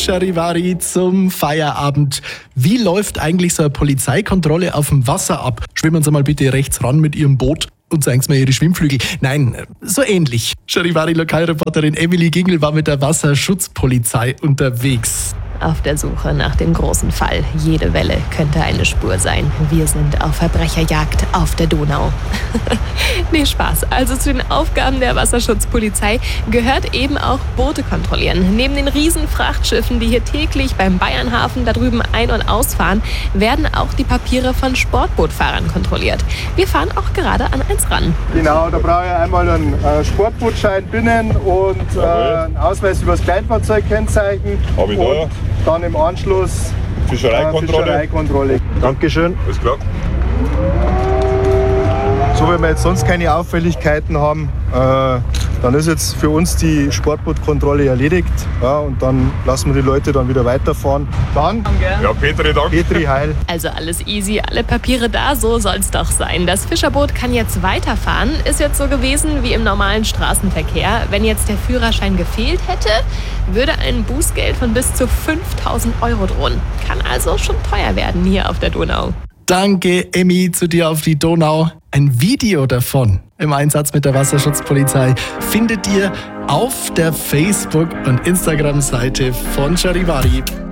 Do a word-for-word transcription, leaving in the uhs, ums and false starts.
Charivari zum Feierabend. Wie läuft eigentlich so eine Polizeikontrolle auf dem Wasser ab? Schwimmen Sie mal bitte rechts ran mit Ihrem Boot und zeigen Sie mir Ihre Schwimmflügel. Nein, so ähnlich. Charivari-Lokalreporterin Emily Gingel war mit der Wasserschutzpolizei unterwegs. Auf der Suche nach dem großen Fall. Jede Welle könnte eine Spur sein. Wir sind auf Verbrecherjagd auf der Donau. Nee, Spaß. Also zu den Aufgaben der Wasserschutzpolizei gehört eben auch Boote kontrollieren. Neben den riesen Frachtschiffen, die hier täglich beim Bayernhafen da drüben ein- und ausfahren, werden auch die Papiere von Sportbootfahrern kontrolliert. Wir fahren auch gerade an eins ran. Genau, da brauche ich einmal einen äh, Sportbootschein binnen und äh, einen Ausweis über das Kleinfahrzeugkennzeichen. Hab ich da, ja. Dann im Anschluss Fischereikontrolle. Äh, Fischereikontrolle. Dankeschön. Alles klar. So, wenn wir jetzt sonst keine Auffälligkeiten haben, äh, dann ist jetzt für uns die Sportbootkontrolle erledigt. Ja, und dann lassen wir die Leute dann wieder weiterfahren. Dann, Ja, Petri, danke. Petri, heil. Also alles easy, alle Papiere da, so soll's doch sein. Das Fischerboot kann jetzt weiterfahren. Ist jetzt so gewesen wie im normalen Straßenverkehr. Wenn jetzt der Führerschein gefehlt hätte, würde ein Bußgeld von bis zu fünftausend Euro drohen. Kann also schon teuer werden hier auf der Donau. Danke, Emmy, zu dir auf die Donau. Ein Video davon im Einsatz mit der Wasserschutzpolizei findet ihr auf der Facebook- und Instagram-Seite von Charivari.